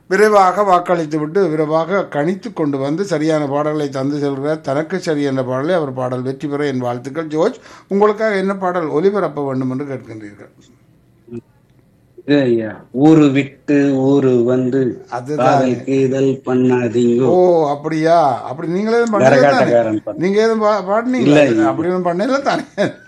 விரைவாக வாக்களித்து விட்டு விரைவாக கணித்து கொண்டு வந்து சரியான பாடல்களை தந்து செல்கிறார். தனக்கு சரி என்ற பாடலை அவர் பாடல் வெற்றி பெற என் வாழ்த்துக்கள். ஜோர்ஜ், உங்களுக்காக என்ன பாடல் ஒலிபரப்ப வேண்டும் என்று கேட்கின்றீர்கள்? இது ஐயா, ஊரு விட்டு ஊரு வந்து அதுதான். காதல் கீதல் பண்ணாதீங்க. ஓ அப்படியா? அப்படி நீங்களே எதுவும் பண்ணல கரகாட்டக்காரன் தானே? நீங்க எதுவும் பாடினீங்களா? அப்படி ஒன்றும் பண்ணல தானே?